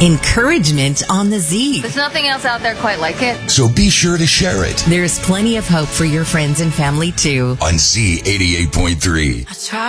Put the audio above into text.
encouragement on the Z. There's nothing else out there quite like it. So be sure to share it There's plenty of hope for your friends and family, too. on Z88.3. I try